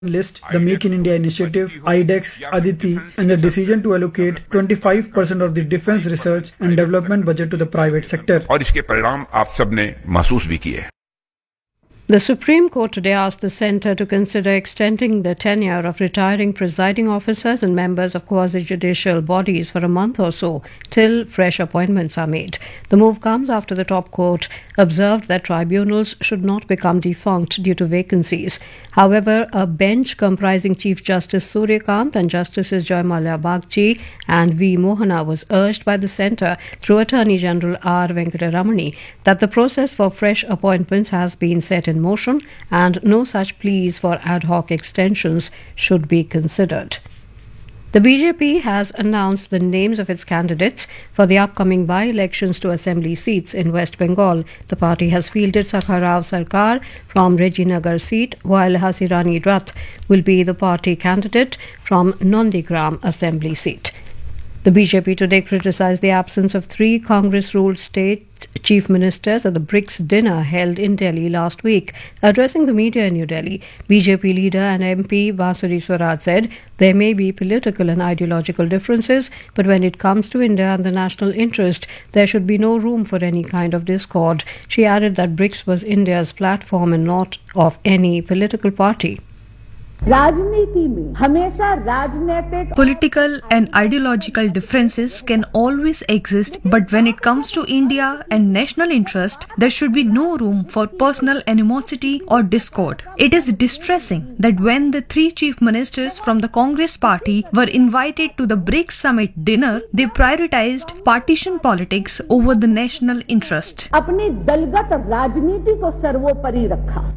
list, the Make in India initiative, IDEX, Aditi, and the decision to allocate 25% of the defense research and development budget to the private sector. और इसके परिणाम आप सबने महसूस भी किए। The Supreme Court today asked the centre to consider extending the tenure of retiring presiding officers and members of quasi-judicial bodies for a month or so till fresh appointments are made. The move comes after the top court observed that tribunals should not become defunct due to vacancies. However, a bench comprising Chief Justice Suryakant and Justices Joy Mallya Bagchi and V. Mohana was urged by the centre through Attorney General R. Venkataramani that the process for fresh appointments has been set in motion and no such pleas for ad hoc extensions should be considered. The BJP has announced the names of its candidates for the upcoming by-elections to assembly seats in West Bengal. The party has fielded Sakharao Sarkar from Rajinagar seat, while Hasirani Rath will be the party candidate from Nandigram assembly seat. The BJP today criticized the absence of three Congress-ruled state chief ministers at the BRICS dinner held in Delhi last week. Addressing the media in New Delhi, BJP leader and MP Bansuri Swaraj said there may be political and ideological differences, but when it comes to India and the national interest, there should be no room for any kind of discord. She added that BRICS was India's platform and not of any political party. राजनीति में हमेशा राजनीतिक Political and ideological differences can always exist, but when it comes to India and national interest, there should be no room for personal animosity or discord. It is distressing that when the three chief ministers from the Congress party were invited to the BRICS summit dinner, they prioritized partition politics over the national interest. अपनी दलगत राजनीति को सर्वोपरि रखा.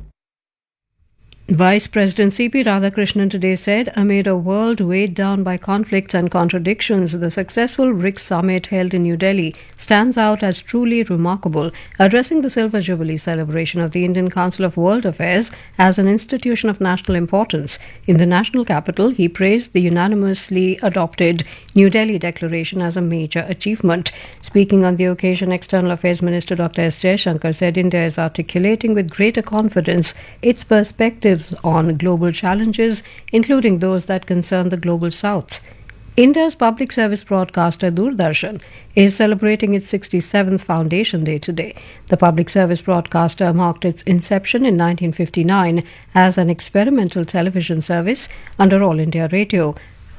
Vice President C.P. Radhakrishnan today said, amid a world weighed down by conflicts and contradictions, the successful BRICS summit held in New Delhi stands out as truly remarkable. Addressing the Silver Jubilee celebration of the Indian Council of World Affairs as an institution of national importance in the national capital, he praised the unanimously adopted New Delhi Declaration as a major achievement. Speaking on the occasion, External Affairs Minister Dr. S. Jaishankar said India is articulating with greater confidence its perspective on global challenges, including those that concern the global south. India's public service broadcaster Doordarshan is celebrating its 67th Foundation Day today. The public service broadcaster marked its inception in 1959 as an experimental television service under All India Radio.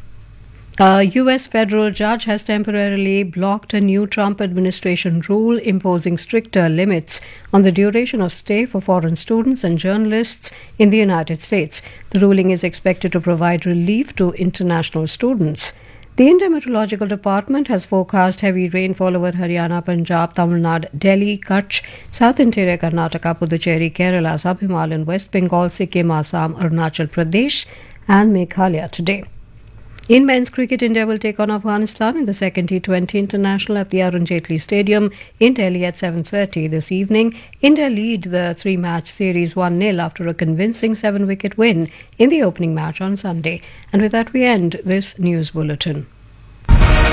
A U.S. federal judge has temporarily blocked a new Trump administration rule imposing stricter limits on the duration of stay for foreign students and journalists in the United States. The ruling is expected to provide relief to international students. The Indian Meteorological Department has forecast heavy rainfall over Haryana, Punjab, Tamil Nadu, Delhi, Kutch, South Interior Karnataka, Puducherry, Kerala, Sub-Himalayan, West Bengal, Sikkim, Assam, Arunachal Pradesh and Meghalaya today. In men's cricket, India will take on Afghanistan in the second T20 International at the Arun Jaitley Stadium in Delhi at 7:30 this evening. India lead the three-match series 1-0 after a convincing 7-wicket win in the opening match on Sunday. And with that, we end this news bulletin.